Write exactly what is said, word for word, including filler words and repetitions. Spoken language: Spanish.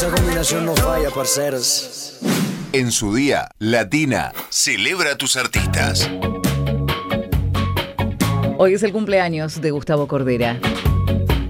Esa combinación no falla, parceros. En su día, Latina celebra a tus artistas. Hoy es el cumpleaños de Gustavo Cordera.